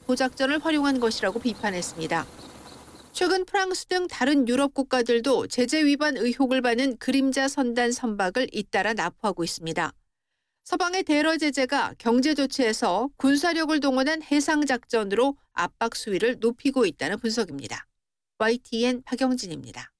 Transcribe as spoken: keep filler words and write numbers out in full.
내토 작전을 활용한 것이라고 비판했습니다. 최근 프랑스 등 다른 유럽 국가들도 제재 위반 의혹을 받는 그림자 선단 선박을 잇따라 납포하고 있습니다. 서방의 대러 제재가 경제 조치에서 군사력을 동원한 해상 작전으로 압박 수위를 높이고 있다는 분석입니다. 와이티엔 박영진입니다.